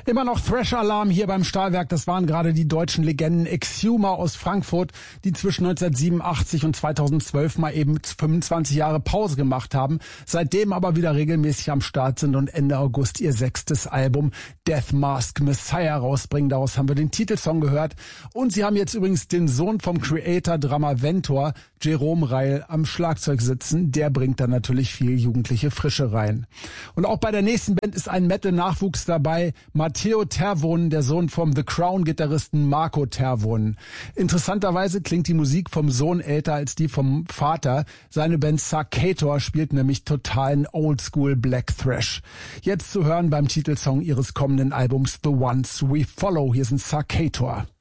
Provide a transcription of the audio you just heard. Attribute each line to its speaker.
Speaker 1: Immer noch Thrash-Alarm hier beim Stahlwerk. Das waren gerade die deutschen Legenden Exhumer aus Frankfurt, die zwischen 1987 und 2012 mal eben 25 Jahre Pause gemacht haben, seitdem aber wieder regelmäßig am Start sind und Ende August ihr 6. Album Death Mask Messiah rausbringen. Daraus haben wir den Titelsong gehört. Und sie haben jetzt übrigens den Sohn vom Creator Drummer Ventor, Jerome Reil, am Schlagzeug sitzen. Der bringt dann natürlich viel jugendliche Frische rein. Und auch bei der nächsten Band ist ein Metal-Nachwuchs dabei. Matteo Tervonen, der Sohn vom The Crown-Gitarristen Marco Tervonen. Interessanterweise klingt die Musik vom Sohn älter als die vom Vater. Seine Band Sarkator spielt nämlich totalen Oldschool Black Thrash. Jetzt zu hören beim Titelsong ihres kommenden Albums The Ones We Follow. Hier sind Sarkator.